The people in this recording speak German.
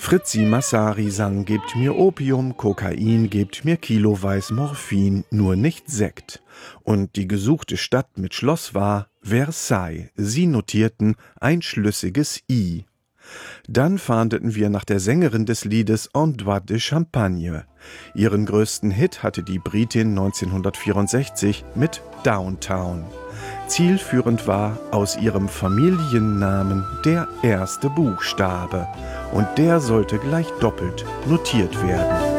Fritzi Massari sang, gebt mir Opium, Kokain, gebt mir kiloweis Morphin, nur nicht Sekt. Und die gesuchte Stadt mit Schloss war Versailles. Sie notierten ein schlüssiges I. Dann fahndeten wir nach der Sängerin des Liedes Antoine de Champagne. Ihren größten Hit hatte die Britin 1964 mit Downtown. Zielführend war aus ihrem Familiennamen der erste Buchstabe. Und der sollte gleich doppelt notiert werden.